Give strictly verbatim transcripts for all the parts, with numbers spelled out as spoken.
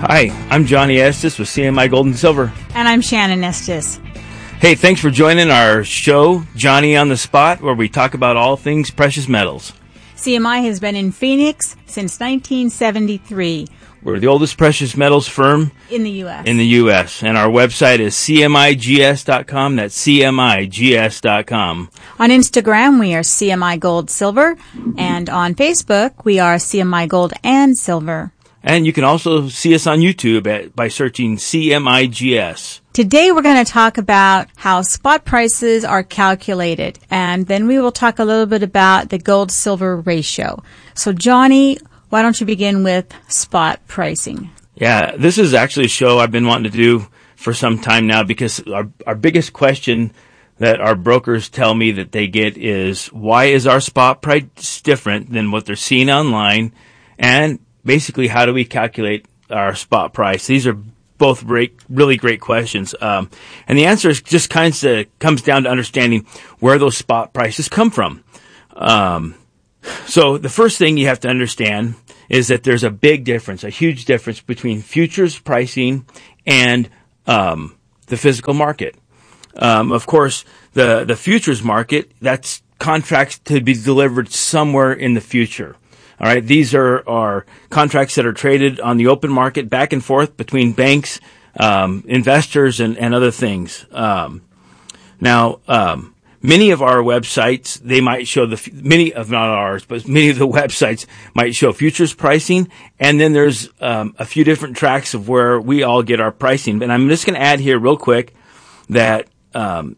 Hi, I'm Johnny Estes with C M I Gold and Silver. And I'm Shannon Estes. Hey, thanks for joining our show, Johnny on the Spot, where we talk about all things precious metals. C M I has been in Phoenix since nineteen seventy-three. We're the oldest precious metals firm in the U S. In the U S. And our website is C M I G S dot com. That's C M I G S dot com. On Instagram, we are C M I Gold Silver. And on Facebook, we are C M I Gold and Silver. And you can also see us on YouTube at, by searching C M I G S. Today we're going to talk about how spot prices are calculated. And then we will talk a little bit about the gold-silver ratio. So, Johnny, why don't you begin with spot pricing? Yeah, this is actually a show I've been wanting to do for some time now because our, our biggest question that our brokers tell me that they get is, why is our spot price different than what they're seeing online? And basically, how do we calculate our spot price? These are both great, really great questions. Um, and the answer is just kind of comes down to understanding where those spot prices come from. Um, so the first thing you have to understand is that there's a big difference, a huge difference between futures pricing and um, the physical market. Um, of course, the, the futures market, that's contracts to be delivered somewhere in the future. All right, these are, are contracts that are traded on the open market back and forth between banks, um, investors, and, and other things. Um, now, um, many of our websites, they might show the, many of, not ours, but many of the websites might show futures pricing, and then there's um, a few different tracks of where we all get our pricing. And I'm just going to add here real quick that um,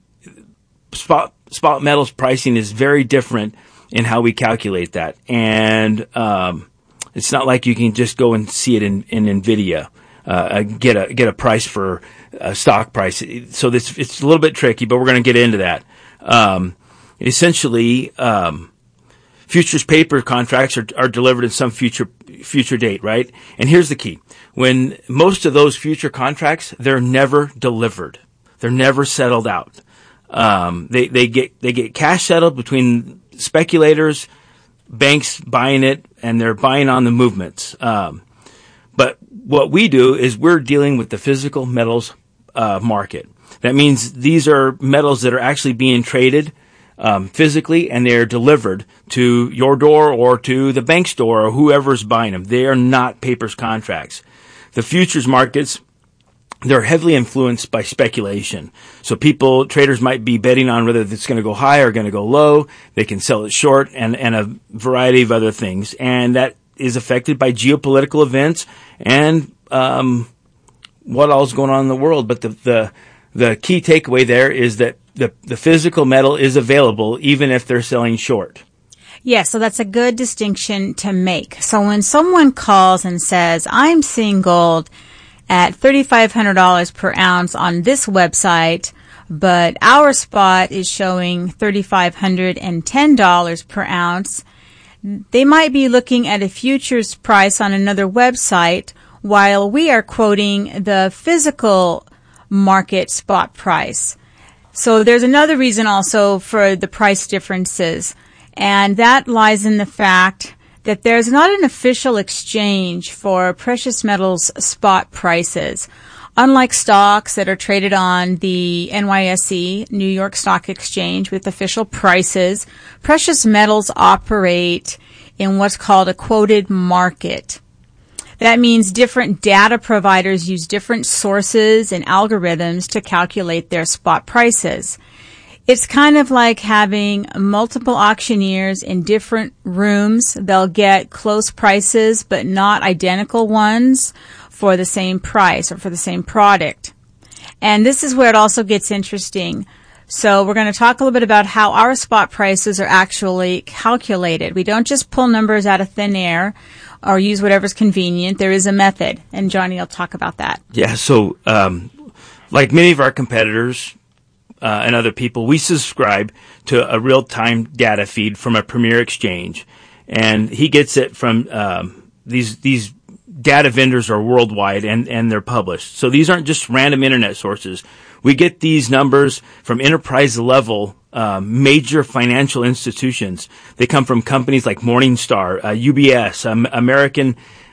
spot, spot metals pricing is very different in how we calculate that. And um, it's not like you can just go and see it in, in NVIDIA, uh, get a get a price for a stock price. So this it's a little bit tricky, but we're going to get into that. Um, essentially, um, futures paper contracts are, are delivered in some future future date, right? And here's the key. When most of those future contracts, they're never delivered. They're never settled out. Um, they, they get they get cash settled between speculators, banks buying it, and they're buying on the movements. Um, but what we do is we're dealing with the physical metals uh, market. That means these are metals that are actually being traded um, physically, and they're delivered to your door or to the bank's door or whoever's buying them. They are not papers contracts. The futures markets, they're heavily influenced by speculation. So people, traders might be betting on whether it's going to go high or going to go low. They can sell it short and, and a variety of other things. And that is affected by geopolitical events and, um, what all's going on in the world. But the, the, the key takeaway there is that the, the physical metal is available even if they're selling short. Yeah, so that's a good distinction to make. So when someone calls and says, I'm seeing gold at three thousand five hundred dollars per ounce on this website, but our spot is showing three thousand five hundred ten dollars per ounce, they might be looking at a futures price on another website while we are quoting the physical market spot price. So there's another reason also for the price differences, and that lies in the fact that there's not an official exchange for precious metals spot prices. Unlike stocks that are traded on the N Y S E, New York Stock Exchange, with official prices, precious metals operate in what's called a quoted market. That means different data providers use different sources and algorithms to calculate their spot prices. It's kind of like having multiple auctioneers in different rooms. They'll get close prices, but not identical ones for the same price or for the same product. And this is where it also gets interesting. So we're going to talk a little bit about how our spot prices are actually calculated. We don't just pull numbers out of thin air or use whatever's convenient. There is a method, and Johnny will talk about that. Yeah, so um, like many of our competitors, Uh, and other people, we subscribe to a real-time data feed from a premier exchange, and he gets it from um, these these data vendors are worldwide, and and they're published. So these aren't just random internet sources. We get these numbers from enterprise-level um, major financial institutions. They come from companies like Morningstar, uh, U B S, um, American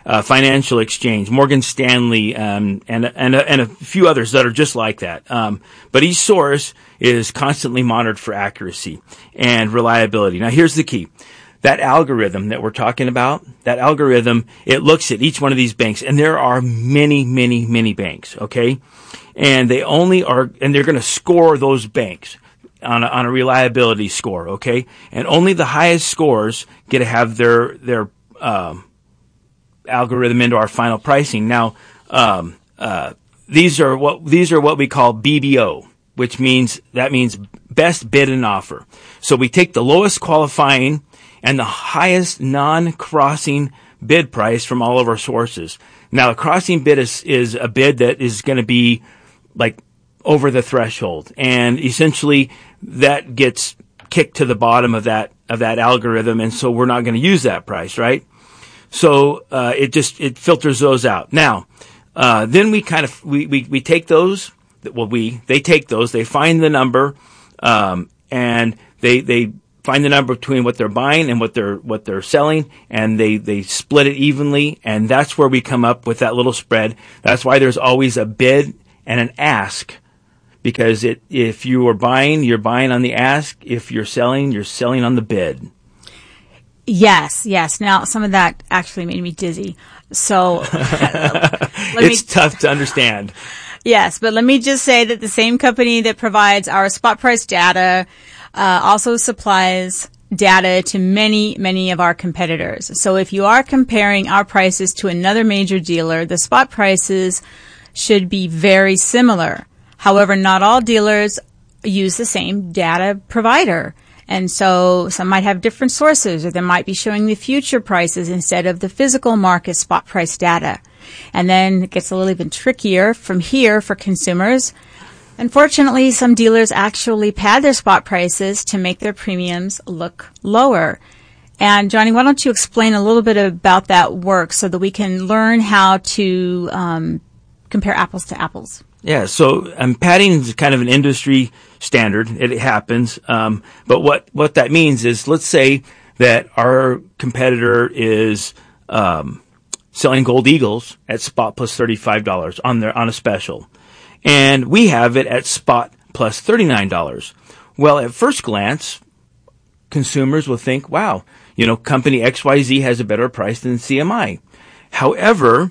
uh, Financial Exchange, Morgan Stanley, um, and and a, and a few others that are just like that. Um, but each source is constantly monitored for accuracy and reliability. Now, here's the key. That algorithm that we're talking about, that algorithm, it looks at each one of these banks, and there are many, many, many banks, okay? And they only are, and they're going to score those banks on a, on a reliability score, okay? And only the highest scores get to have their, their, um, algorithm into our final pricing. Now, um, uh, these are what, these are what we call B B O, which means, that means best bid and offer. So we take the lowest qualifying and the highest non-crossing bid price from all of our sources. Now, a crossing bid is, is a bid that is going to be like over the threshold, and essentially that gets kicked to the bottom of that of that algorithm, and so we're not going to use that price, right? So uh, it just it filters those out. Now, uh, then we kind of we, we we take those. Well, we they take those. They find the number, um, and they they. find the number between what they're buying and what they're what they're selling, and they they split it evenly, and that's where we come up with that little spread. That's why there's always a bid and an ask, because it if you are buying, you're buying on the ask. If you're selling, you're selling on the bid. Yes, yes. Now, some of that actually made me dizzy. So it's me, tough to understand. Yes, but let me just say that the same company that provides our spot price data Uh, also supplies data to many, many of our competitors. So if you are comparing our prices to another major dealer, the spot prices should be very similar. However, not all dealers use the same data provider. And so some might have different sources, or they might be showing the future prices instead of the physical market spot price data. And then it gets a little even trickier from here for consumers. Unfortunately, some dealers actually pad their spot prices to make their premiums look lower. And Johnny, why don't you explain a little bit about that work so that we can learn how to um, compare apples to apples? Yeah, so um, padding is kind of an industry standard. It happens. Um, but what, what that means is, let's say that our competitor is um, selling Gold Eagles at spot plus thirty-five dollars on their on a special. And we have it at spot plus thirty-nine dollars. Well, at first glance, consumers will think, wow, you know, company X Y Z has a better price than C M I. However,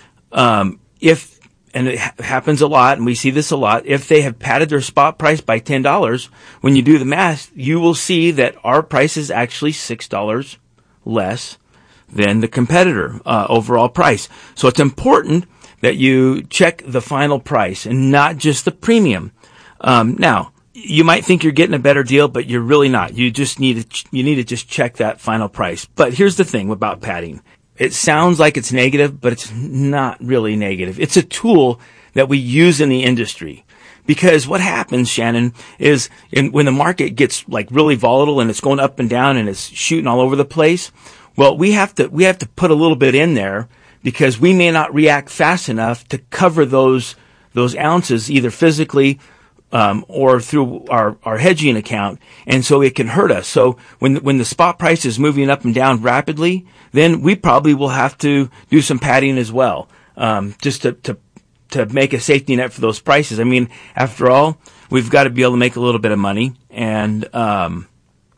um, if, and it ha- happens a lot, and we see this a lot, if they have padded their spot price by ten dollars, when you do the math, you will see that our price is actually six dollars less than the competitor uh, overall price. So it's important that you check the final price and not just the premium. Um, now, you might think you're getting a better deal, but you're really not. You just need to, ch- you need to just check that final price. But here's the thing about padding. It sounds like it's negative, but it's not really negative. It's a tool that we use in the industry. Because what happens, Shannon, is in, when the market gets like really volatile and it's going up and down and it's shooting all over the place, well, we have to, we have to put a little bit in there, because we may not react fast enough to cover those those ounces either physically um, or through our, our hedging account, and so it can hurt us. So when when the spot price is moving up and down rapidly, then we probably will have to do some padding as well, um, just to, to to make a safety net for those prices. I mean, after all, we've got to be able to make a little bit of money, and um,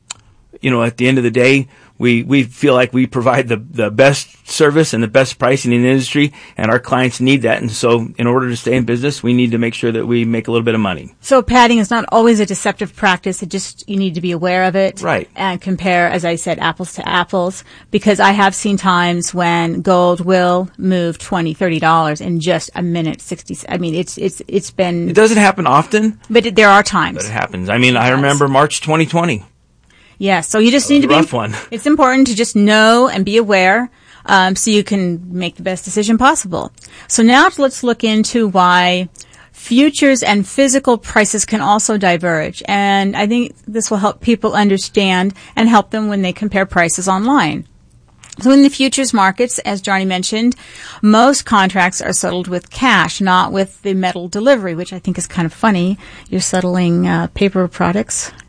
you know, at the end of the day, we, we feel like we provide the, the best service and the best pricing in the industry, and our clients need that. And so in order to stay in business, we need to make sure that we make a little bit of money. So padding is not always a deceptive practice. It just, you need to be aware of it. Right. And compare, as I said, apples to apples, because I have seen times when gold will move twenty dollars, thirty dollars in just a minute, sixty. I mean, it's, it's, it's been. It doesn't happen often. But it, there are times. But it happens. I mean, I remember March twenty twenty. Yeah, so you just need to be, rough one. It's important to just know and be aware, um, so you can make the best decision possible. So now let's look into why futures and physical prices can also diverge. And I think this will help people understand and help them when they compare prices online. So in the futures markets, as Johnny mentioned, most contracts are settled with cash, not with the metal delivery, which I think is kind of funny. You're settling uh, paper products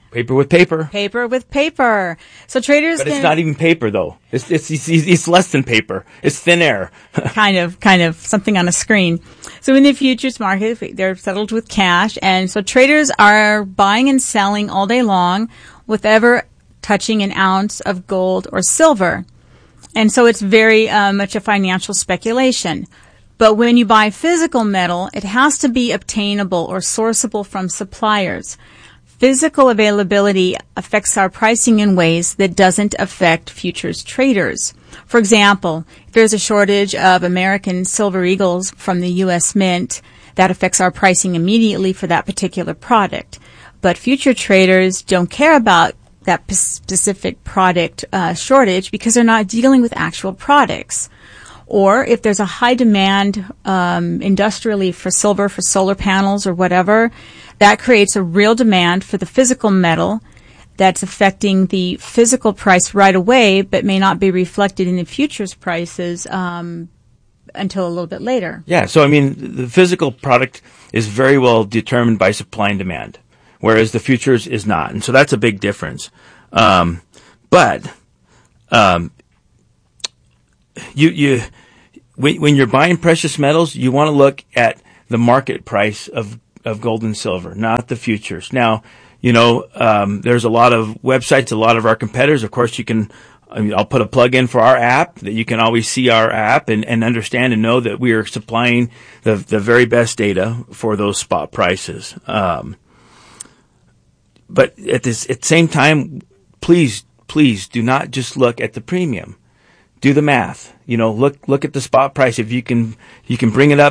Paper with paper. Paper with paper. So traders But can, it's not even paper, though. It's, it's, it's, it's less than paper. It's thin air. kind of, kind of something on a screen. So in the futures market, they're settled with cash. And so traders are buying and selling all day long with ever touching an ounce of gold or silver. And so it's very uh, much a financial speculation. But when you buy physical metal, it has to be obtainable or sourceable from suppliers. Physical availability affects our pricing in ways that doesn't affect futures traders. For example, if there's a shortage of American Silver Eagles from the U S Mint, that affects our pricing immediately for that particular product. But future traders don't care about that p- specific product uh, shortage because they're not dealing with actual products. Or if there's a high demand um, industrially for silver, for solar panels or whatever, that creates a real demand for the physical metal that's affecting the physical price right away, but may not be reflected in the futures prices um, until a little bit later. Yeah, so I mean, the physical product is very well determined by supply and demand, whereas the futures is not. And so that's a big difference. Um, but um, you you when, when you're buying precious metals, you want to look at the market price of of gold and silver, not the futures. Now, you know, um, there's a lot of websites, a lot of our competitors. Of course, you can, I mean, I'll put a plug in for our app that you can always see our app and, and understand and know that we are supplying the, the very best data for those spot prices. Um, but at this, at the same time, please, please do not just look at the premium. Do the math. You know, look, look at the spot price. If you can, you can bring it up